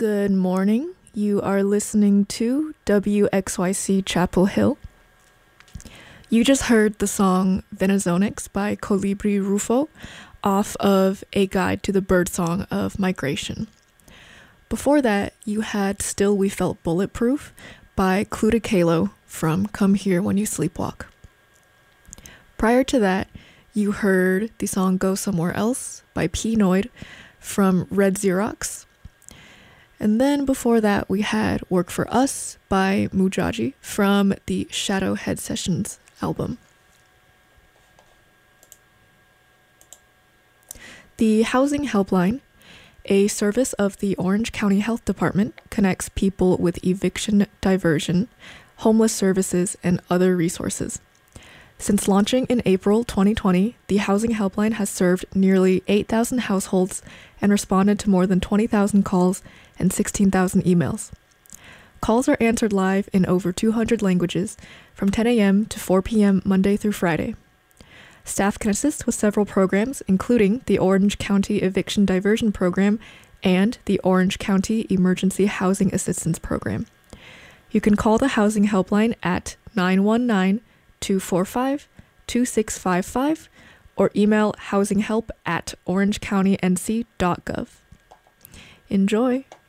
Good morning. You are listening to WXYC Chapel Hill. You just heard the song Venazonics by Colibri Rufo off of A Guide to the Birdsong of Migration. Before that, you had Still We Felt Bulletproof by Cluda Kalo from Come Here When You Sleepwalk. Prior to that, you heard the song Go Somewhere Else by P. Noid from Red Xerox. And then before that, we had Work for Us by Mujaji from the Shadow Head Sessions album. The Housing Helpline, a service of the Orange County Health Department, connects people with eviction diversion, homeless services, and other resources. Since launching in April 2020, the Housing Helpline has served nearly 8,000 households and responded to more than 20,000 calls and 16,000 emails. Calls are answered live in over 200 languages from 10 a.m. to 4 p.m. Monday through Friday. Staff can assist with several programs, including the Orange County Eviction Diversion Program and the Orange County Emergency Housing Assistance Program. You can call the Housing Helpline at 919-245-2655 or email housinghelp@orangecountync.gov. Enjoy!